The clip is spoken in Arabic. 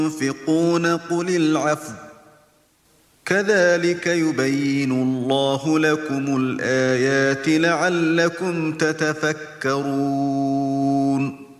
تنفقون قل العفو كذلك يبين الله لكم الآيات لعلكم تتفكرون